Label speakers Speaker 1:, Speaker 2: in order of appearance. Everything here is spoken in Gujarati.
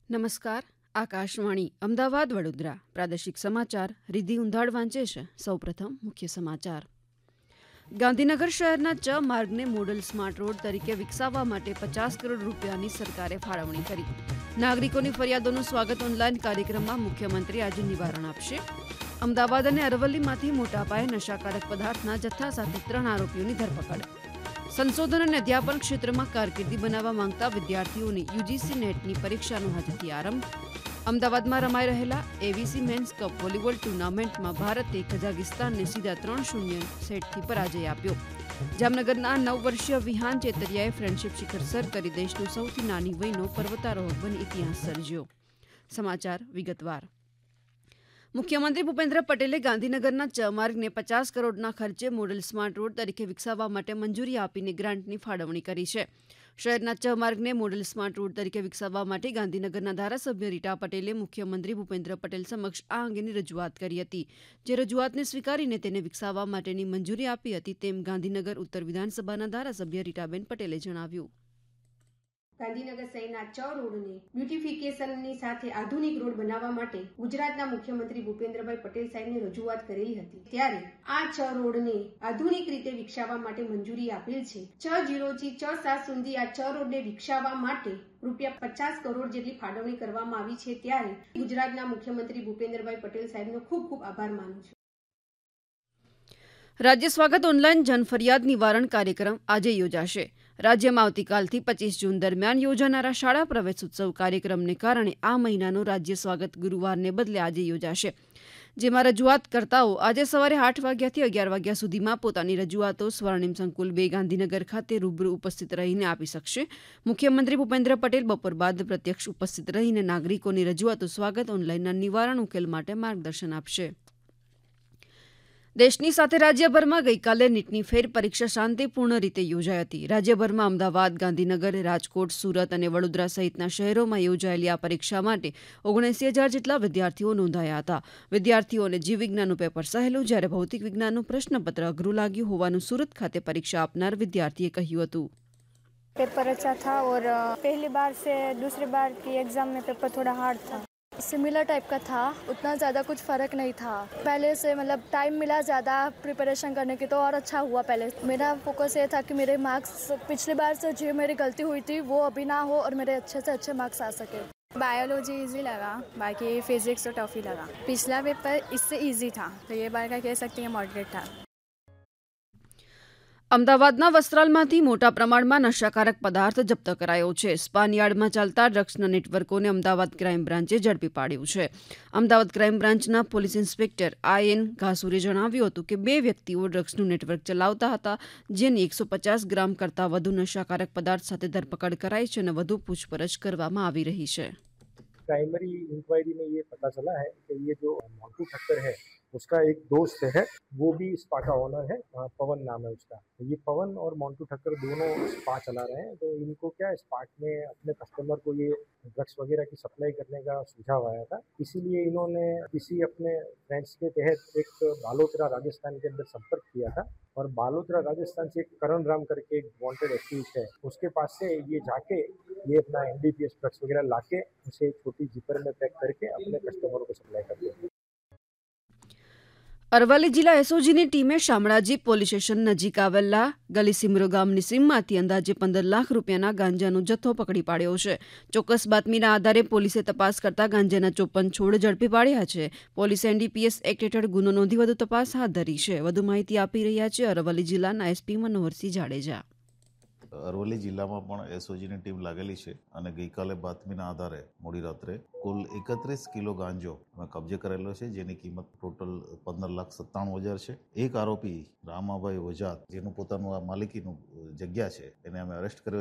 Speaker 1: નમસ્કાર. આકાશવાણી અમદાવાદ વડોદરા પ્રાદેશિક સમાચાર રિધિ ઉંધાડ વાંચે છે. સૌપ્રથમ મુખ્ય સમાચાર. ગાંધીનગર શહેરના ચ માર્ગને મોડલ સ્માર્ટ રોડ તરીકે વિકસાવવા માટે 50 કરોડ રૂપિયાની સરકારે ફાળવણી કરી. નાગરિકોની ફરિયાદોનું સ્વાગત ઓનલાઈન કાર્યક્રમમાં મુખ્યમંત્રી આજે નિવારણ આપશે. અમદાવાદ અને અરવલ્લીમાંથી મોટા પાયે નશાકારક પદાર્થના જથ્થા સાથે 3 આરોપીઓની ધરપકડ. સંશોધન અને અધ્યાપન ક્ષેત્રમાં કારકિર્દી બનાવવા માંગતા વિદ્યાર્થીઓની યુજીસી નેટની પરીક્ષાનો આજથી આરંભ. અમદાવાદમાં રમાઈ રહેલા એવીસી મેન્સ કપ વોલીબોલ ટુર્નામેન્ટમાં ભારતે કઝાકિસ્તાનને સીધા 3-0 સેટથી પરાજય આપ્યો. જામનગરના 9 વર્ષીય વિહાન ચેતરિયાએ ફ્રેન્ડશીપ શિખર સર કરી દેશનો સૌથી નાની વયનો પર્વતારોહક બની ઇતિહાસ સર્જ્યો. સમાચાર વિગતવાર. મુખ્યમંત્રી ભૂપેન્દ્ર પટેલે ગાંધીનગરના ચ માર્ગને 50 કરોડના ખર્ચે મોડલ સ્માર્ટ રોડ તરીકે વિકસાવવા માટે મંજૂરી આપીને ગ્રાન્ટની ફાળવણી કરી છે. શહેરના ચ માર્ગને મોડલ સ્માર્ટ રોડ તરીકે વિકસાવવા માટે ગાંધીનગરના ધારાસભ્ય રીટા પટેલે મુખ્યમંત્રી ભૂપેન્દ્ર પટેલ સમક્ષ આ અંગેની રજૂઆત કરી હતી. જે રજૂઆતને સ્વીકારીને તેને વિકસાવવા માટેની મંજૂરી આપી હતી તેમ ગાંધીનગર ઉત્તર વિધાનસભાના ધારાસભ્ય રીટાબેન પટેલે જણાવ્યું.
Speaker 2: ગાંધીનગર શહેરના ચ રોડને બ્યુટિફિકેશનની સાથે આધુનિક રોડ બનાવવા માટે ગુજરાતના મુખ્યમંત્રી ભૂપેન્દ્રભાઈ પટેલ સાહેબને રજૂઆત કરેલી હતી. ત્યારે આ ચ રોડને આધુનિક રીતે વિકસાવવા માટે મંજૂરી આપેલ છે. ચ0 થી ચ7 સુધી આ ચ રોડને વિકસાવવા માટે રૂપિયા 50 કરોડ જેટલી ફાળવણી કરવામાં આવી છે. ત્યારે ગુજરાતના મુખ્યમંત્રી ભૂપેન્દ્રભાઈ પટેલ સાહેબનો ખૂબ ખૂબ આભાર માનું છું.
Speaker 1: રાજ્ય સ્વાગત ઓનલાઈન જનફરિયાદ નિવારણ કાર્યક્રમ આજે યોજાશે. રાજ્યમાં આવતીકાલથી 25 જૂન દરમિયાન યોજાનારા શાળા પ્રવેશોત્સવ કાર્યક્રમને કારણે આ મહિનાનો રાજ્ય સ્વાગત ગુરુવારને બદલે આજે યોજાશે. જેમાં રજૂઆતકર્તાઓ આજે સવારે 8 વાગ્યાથી 11 વાગ્યા સુધીમાં પોતાની રજૂઆતો સ્વર્ણિમ સંકુલ 2 ગાંધીનગર ખાતે રૂબરૂ ઉપસ્થિત રહીને આપી શકશે. મુખ્યમંત્રી ભૂપેન્દ્ર પટેલ બપોર બાદ પ્રત્યક્ષ ઉપસ્થિત રહીને નાગરિકોની રજૂઆતો સ્વાગત ઓનલાઈનના નિવારણ ઉકેલ માટે માર્ગદર્શન આપશે. દેશની સાથે રાજ્યભરમાં ગઈકાલે નીટની ફેર પરીક્ષા શાંતિપૂર્ણ રીતે યોજાઈ હતી. રાજ્યભરમાં અમદાવાદ, ગાંધીનગર, રાજકોટ, સુરત અને વડોદરા સહિતના શહેરોમાં યોજાયેલી આ પરીક્ષા માટે 79,000 જેટલા વિદ્યાર્થીઓ નોંધાયા હતા. વિદ્યાર્થીઓને જીવ વિજ્ઞાનનું પેપર સહેલું જ્યારે ભૌતિક વિજ્ઞાનનું પ્રશ્નપત્ર અઘરું લાગ્યું હોવાનું સુરત ખાતે પરીક્ષા આપનાર વિદ્યાર્થીએ કહ્યું હતું.
Speaker 3: पेपर अच्छा था और पहली बार से दूसरी बार की एग्जाम में पेपर थोड़ा हार्ड था. सिमिलर टाइप का था, उतना ज़्यादा कुछ फ़र्क नहीं था. पहले से मतलब टाइम मिला ज़्यादा प्रिपरेशन करने की तो और अच्छा हुआ. पहले मेरा फोकस ये था कि मेरे मार्क्स पिछली बार से जो मेरी गलती हुई थी वो अभी ना हो और मेरे अच्छे से अच्छे मार्क्स आ सके. बायोलॉजी इजी लगा, बाकी फिजिक्स तो टफ ही लगा. पिछला पेपर इससे इजी था तो ये बार का कह सकते हैं मॉडरेट था.
Speaker 1: અમદાવાદના વસ્ત્રાલમાંથી મોટા પ્રમાણમાં નશાકારક પદાર્થ જપ્ત કરાયો છે. સ્પાનિયાર્ડમાં ચાલતા ડ્રગ્સના નેટવર્કોને અમદાવાદ ક્રાઇમ બ્રાન્ચે ઝડપી પાડ્યું છે. અમદાવાદ ક્રાઇમ બ્રાન્ચના પોલીસ ઇન્સ્પેક્ટર IN ઘાસુરે જણાવ્યું હતું કે 2 વ્યક્તિઓ ડ્રગ્સનું નેટવર્ક ચલાવતા હતા, જેની 150 ગ્રામ કરતાં વધુ નશાકારક પદાર્થ સાથે ધરપકડ કરાઈ છે અને વધુ પૂછપરછ કરવામાં આવી રહી છે.
Speaker 4: प्राइमरी इंक्वायरी में ये पता चला है कि ये जो मोंटू ठक्कर है उसका एक दोस्त है, वो भी स्पा का ओनर है, पवन नाम है उसका. ये पवन और मोंटू ठक्कर दोनों स्पा चला रहे हैं. तो इनको क्या है, स्पा में अपने कस्टमर को ये ड्रग्स वगैरह की सप्लाई करने का सुझाव आया था. इसीलिए इन्होंने किसी अपने फ्रेंड्स के तहत एक बालोतरा राजस्थान के अंदर संपर्क किया था और बालोतरा राजस्थान से एक करण राम करके एक वांटेड एक्टिविस्ट है, उसके पास से ये जाके ये अपना NDPS ड्रग्स वगैरह लाके उसे एक छोटी जिपर में पैक करके अपने कस्टमरों को सप्लाई करते हैं.
Speaker 1: અરવલ્લી જિલ્લા એસઓજીની ટીમે શામળાજી પોલીસ સ્ટેશન નજીક આવેલા ગલીસિમરો ગામની સીમમાંથી અંદાજે 15 લાખ રૂપિયાના ગાંજાનો જથ્થો પકડી પાડ્યો છે. ચોક્કસ બાતમીના આધારે પોલીસે તપાસ કરતા ગાંજાના 54 છોડ ઝડપી પાડ્યા છે. પોલીસે NDPS એક્ટ હેઠળ ગુનો નોંધી વધુ તપાસ હાથ ધરી છે. વધુ માહિતી આપી રહ્યા છે અરવલ્લી જિલ્લાના SP મનોહરસિંહ જાડેજા.
Speaker 5: અરવલ્લી જિલ્લામાં પણ એસઓજીની ટીમ લાગેલી છે અને ગઈકાલે બાતમીના આધારે મોડી રાત્રે કુલ 31 કિલો ગાંજો કબજે કરેલો છે, જેની કિંમત ટોટલ 15,97,000 છે. એક આરોપી રામાભાઈ વજાત, જેનું પોતાનું આ માલિકીનું જગ્યા છે, એને અમે અરેસ્ટ કર્યો